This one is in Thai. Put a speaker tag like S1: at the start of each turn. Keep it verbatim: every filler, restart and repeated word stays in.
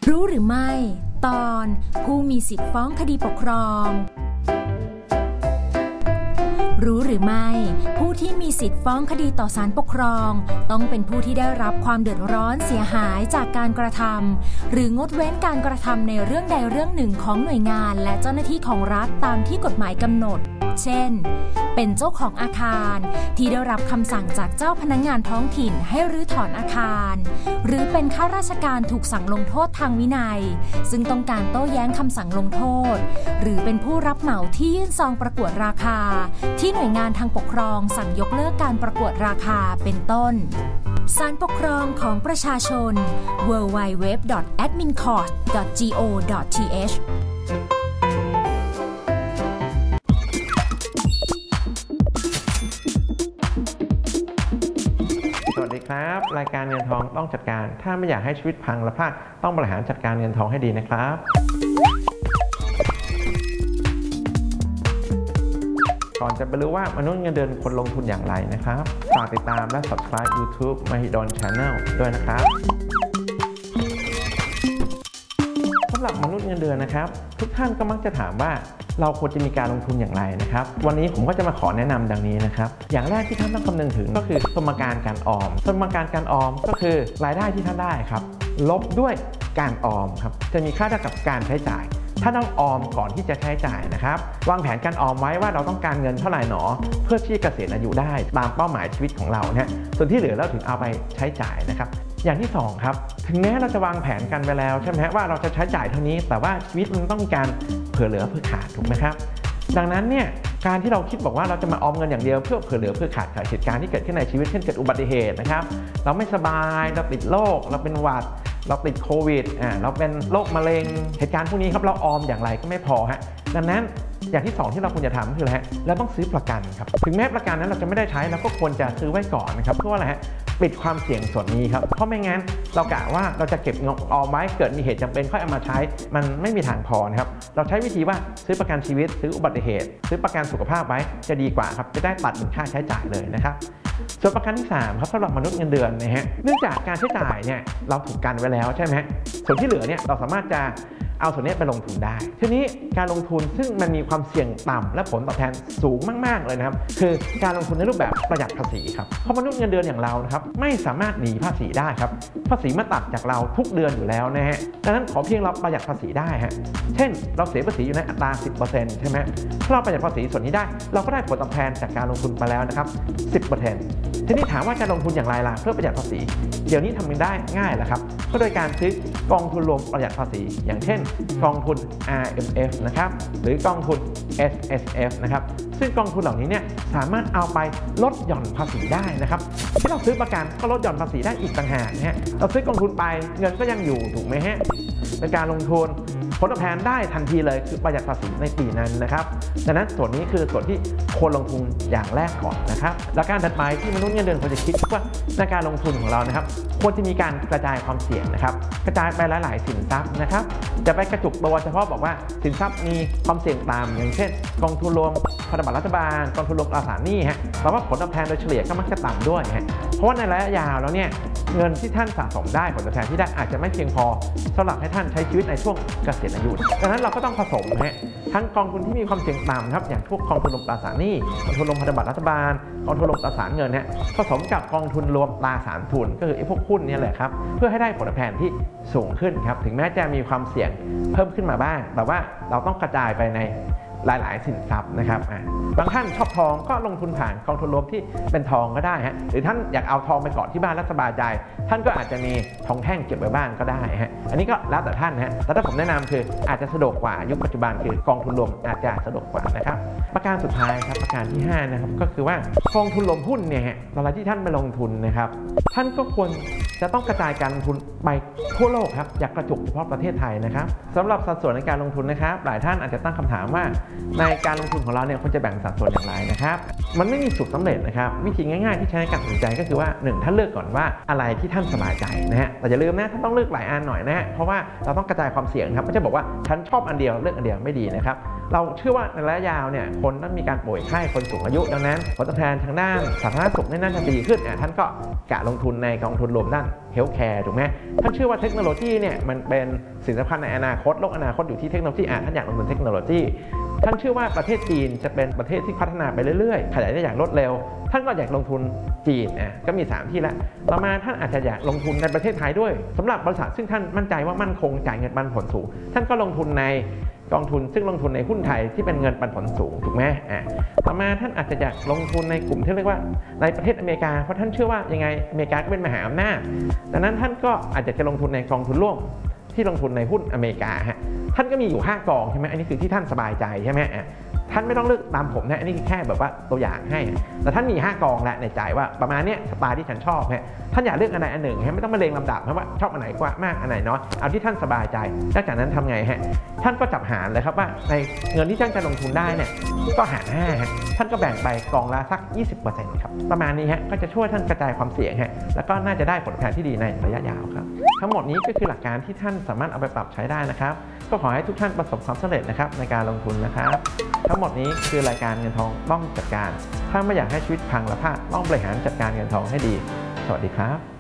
S1: รู้หรือไม่ตอนผู้มีสิทธิฟ้องคดีปกครองรู้หรือไม่ผู้ที่มีสิทธิฟ้องคดีต่อศาลปกครองต้องเป็นผู้ที่ได้รับความเดือดร้อนเสียหายจากการกระทำหรืองดเว้นการกระทำในเรื่องใดเรื่องหนึ่งของหน่วยงานและเจ้าหน้าที่ของรัฐตามที่กฎหมายกำหนดเช่นเป็นเจ้าของอาคารที่ได้รับคำสั่งจากเจ้าพนักงานท้องถิ่นให้รื้อถอนอาคารหรือเป็นข้าราชการถูกสั่งลงโทษทางวินัยซึ่งต้องการโต้แย้งคำสั่งลงโทษหรือเป็นผู้รับเหมาที่ยื่นซองประกวดราคาที่หน่วยงานทางปกครองสั่งยกเลิกการประกวดราคาเป็นต้นศาลปกครองของประชาชน ดับเบิลยู ดับเบิลยู ดับเบิลยู ดอท แอดมินคอร์ท ดอท โก ดอท ที เอช
S2: สวัสดีครับรายการเงินทองต้องจัดการถ้าไม่อยากให้ชีวิตพังและพลาดต้องบริหารจัดการเงินทองให้ดีนะครับก่อนจะไปรู้ว่ามนุษย์เงินเดือนคนลงทุนอย่างไรนะครับฝากติดตามและ Subscribe YouTube Mahidol Channel ด้วยนะครับสำหรับมนุษย์เงินเดือนนะครับทุกท่านก็มักจะถามว่าเราควรจะมีการลงทุนอย่างไรนะครับวันนี้ผมก็จะมาขอแนะนำดังนี้นะครับอย่างแรกที่ท่านต้องคำนึงถึงก็คือสมการการออมสมการการออมก็คือรายได้ที่ท่านได้ครับลบด้วยการออมครับจะมีค่าเท่ากับการใช้จ่ายถ้าต้องออมก่อนที่จะใช้จ่ายนะครับวางแผนการออมไว้ว่าเราต้องการเงินเท่าไหร่หนอเพื่อที่เกษียณอายุได้ตามเป้าหมายชีวิตของเราเนี่ยส่วนที่เหลือเราถึงเอาไปใช้จ่ายนะครับอย่างที่สองครับถึงแม้เราจะวางแผนกันไปแล้วใช่ไหมฮะว่าเราจะใช้จ่ายเท่านี้แต่ว่าชีวิตมันต้องมีการเผื่อเหลือเผื่อขาดถูกไหมครับดังนั้นเนี่ยการที่เราคิดบอกว่าเราจะมาออมเงินอย่างเดียวเพื่อเผื่อเหลือเผื่อขาดกับเหตุการณ์ที่เกิดขึ้นในชีวิตเช่นเกิดอุบัติเหตุนะครับเราไม่สบายเราติดโรคเราเป็นหวัดเราติดโควิดอ่าเราเป็นโรคมะเร็งเหตุการณ์พวกนี้ครับเราออมอย่างไรก็ไม่พอฮะดังนั้นอย่างที่สองที่เราควรจะทำคืออะไรฮะเราต้องซื้อประกันครับถึงแม้ประกันนั้นเราจะไม่ได้ใช้เราก็ควรจะซื้อไว้ก่อนนะครับเพื่ออะไรฮะปิดความเสี่ยงส่วนนี้ครับเพราะไม่งั้นเรากะว่าเราจะเก็บเงินออมไว้เกิดมีเหตุจำเป็นค่อยเอามาใช้มันไม่มีทางพอนะครับเราใช้วิธีว่าซื้อประกันชีวิตซื้ออุบัติเหตุซื้อประกันสุขภาพไว้จะดีกว่าครับจะได้ตัดเป็นค่าใช้จ่ายเลยนะครับส่วนประกันที่สามครับสำหรับมนุษย์เงินเดือนนะฮะเนื่องจากการใช้จ่ายเนี่ยเราถูกกันไว้แล้วใช่ไหมส่วนที่เหลือเนี่ยเราสามารถจะเอาส่วนนี้ไปลงทุนได้ทีนี้การลงทุนซึ่งมันมีความเสี่ยงต่ำและผลตอบแทนสูงมากๆเลยนะครับคือการลงทุนในรูปแบบประหยัดภาษีครับเพราะมนุษย์เงินเดือนอย่างเรานะครับไม่สามารถหนีภาษีได้ครับภาษีมาตัดจากเราทุกเดือนอยู่แล้วนะฮะดังนั้นขอเพียงเราประหยัดภาษีได้ฮะเช่นเราเสียภาษีอยู่ในอัตรา สิบเปอร์เซ็นต์ ใช่ไหมถ้าเราประหยัดภาษีส่วนนี้ได้เราก็ได้ผลตอบแทนจากการลงทุนไปแล้วนะครับ สิบเปอร์เซ็นต์ ทีนี้ถามว่าจะลงทุนอย่างไรล่ะเพื่อประหยัดภาษีเดี๋ยวนี้ทำกันได้ง่ายแหละครับก็โดยการซื้อกองทุนรวมประหยัดภาษีอย่างเช่นกองทุน อาร์ เอ็ม เอฟ นะครับหรือกองทุน เอส เอส เอฟ นะครับซึ่งกองทุนเหล่านี้เนี่ยสามารถเอาไปลดหย่อนภาษีได้นะครับที่เราซื้อประกันก็ลดหย่อนภาษีได้อีกต่างหากนะฮะเราซื้อกองทุนไปเงินก็ยังอยู่ถูกไหมฮะเป็นการลงทุนผลตอบแทนได้ทันทีเลยคือประหยัดภาษีในปีนั้นนะครับดังนั้นส่วนนี้คือส่วนที่ควรลงทุนอย่างแรกก่อนนะครับและการถัดไปที่มนุษย์เงินเดือนควรจะคิดว่าในการลงทุนของเรานะครับควรจะมีการกระจายความเสี่ยงนะครับกระจายไปหลายๆสินทรัพย์นะครับจะไปกระจุกตัวเฉพาะบอกว่าสินทรัพย์มีความเสี่ยงต่ำอย่างเช่นกองทุนรวมพันธบัตรรัฐบาลกองทุนรวมตราสารหนี้ฮะแต่ว่าผลตอบแทนโดยเฉลี่ยก็มักจะต่ำด้วยฮะเพราะว่าในระยะยาวแล้วเนี่ยเงินที่ท่านสะสมได้ผลตอบแทนที่ได้อาจจะไม่เพียงพอสำหรับให้ท่านใช้ชีวิตในช่วงเกษียณอายุดังนั้นเราก็ต้องผสมฮะทั้งกองทุนที่มีความเสี่ยงต่ำครับอย่างพวกกองทุนรวมตราสารหนี้กองทุนรวมพันธบัตรรัฐบาลกองทุนรวมตราสารเงินฮะผสมกับกองทุนรวมตราสารทุนก็คือไอ้พวกหุ้นนี่แหละครับเพื่อให้ได้ผลตอบแทนที่สูงขึ้นครับถึงแม้จะมีความเสี่ยงเพิ่มขึ้นมาบ้างแต่ว่าเราต้องกระจายไปในหลายๆสินทรัพย์นะครับบางท่านชอบทองก็ลงทุนผ่านกองทุนรวมที่เป็นทองก็ได้ฮะหรือท่านอยากเอาทองไปเกาะที่บ้านแล้วสบายใจท่านก็อาจจะมีทองแท่งเก็บไว้บ้างก็ได้ฮะอันนี้ก็แล้วแต่ท่านฮะแต่ถ้าผมแนะนำคืออาจจะสะดวกกว่ายุคปัจจุบันคือกองทุนรวมอาจจะสะดวกกว่านะครับประการสุดท้ายครับประการที่ห้านะครับก็คือว่ากองทุนรวมหุ้นเนี่ยฮะเวลาที่ท่านไปลงทุนนะครับท่านก็ควรจะต้องกระจายการลงทุนไปทั่วโลกครับอย่ากกระจุกเฉพาะประเทศไทยนะครับสำหรับสัดส่วนในการลงทุนนะครับหลายท่านอาจจะตั้งคำถามว่าในการลงทุนของเราเนี่ยควรจะแบ่งสัดส่วนอย่างไรนะครับมันไม่มีสูตรสำเร็จนะครับวิธีง่ายๆที่ใช้ในการตัดสินใจก็คือว่าหนึ่งท่านเลือกก่อนว่าอะไรที่ท่านสบายใจนะฮะแต่อย่าลืมนะท่านต้องเลือกหลายอันหน่อยนะฮะเพราะว่าเราต้องกระจายความเสี่ยงครับไม่ใช่บอกว่าฉันชอบอันเดียวเลือกอันเดียวไม่ดีนะครับเราเชื่อว่าในระยะยาวเนี่ยคนต้องมีการป่วยไข้คนสูงอายุดังนั้นผลตอบแทนทางด้านสาธารณสุขน่าจะดีขึ้นท่านก็กะลงทุนในกองทุนรวมด้านเฮลท์แคร์ถูกไหมท่านเชื่อว่าเทคโนโลยีเนี่ยมันเป็นสินทรัพย์ในอนาคตโลกอนาคตอยู่ที่เทคโนโลยีอ่ะท่านอยากลงทุนเทคโนโลยีท่านเชื่อว่าประเทศจีนจะเป็นประเทศที่พัฒนาไปเรื่อยๆขยายได้อย่างรวดเร็วท่านก็อยากลงทุนจีนอ่ะก็มีสามที่ละต่อมาท่านอาจจะอยากลงทุนในประเทศไทยด้วยสำหรับบริษัทซึ่งท่านมั่นใจว่ามั่นคงจ่ายเงินปันผลสูงท่านก็ลงทุนในกองทุนซึ่งลงทุนในหุ้นไทยที่เป็นเงินปันผลสูงถูกไหมอ่ะต่อมาท่านอาจจะอยากลงทุนในกลุ่มที่เรียกว่าในประเทศอเมริกาเพราะท่านเชื่อว่ายังไงอเมริกาก็เป็นมหาอำนาจดังนั้นท่านก็อาจจะจะลงทุนในกองทุนร่วมที่ลงทุนในหุ้นอเมริกาฮะท่านก็มีอยู่ห้ากองใช่ไหมอันนี้คือที่ท่านสบายใจใช่ไหมอ่ะท่านไม่ต้องเลือกตามผมนะอันนี้แค่แบบว่าตัวอย่างให้แต่ท่านมีห้ากองแล้วในใจว่าประมาณนี้สไตล์ที่ฉันชอบฮะท่านอยากเลือกอันใดอันหนึ่งฮะไม่ต้องมาเรียงลำดับนะว่าชอบอันไหนกว่ามากอันไหนน้อยเอาที่ท่านสบายใจจากนั้นทำไงฮะท่านก็จับหารเลยครับว่าในเงินที่ท่านจะลงทุนได้เนี่ยก็หารห้าฮะท่านก็แบ่งไปกองละสัก ยี่สิบเปอร์เซ็นต์ ครับประมาณนี้ฮะก็จะช่วยท่านกระจายความเสี่ยงฮะแล้วก็น่าจะได้ผลตอบแทนที่ดีในระยะยาวครับทั้งหมดนี้ก็คือหลักการที่ท่านสามารถเอาไปปรับใช้ได้นะครับก็ขอให้ทุกท่านประสบความสำเร็จนะครับในการลงทุนนะครับทั้งหมดนี้คือรายการเงินทองต้องจัดการถ้าไม่อยากให้ชีวิตพังและพลาดต้องบริหารจัดการเงินทองให้ดีสวัสดีครับ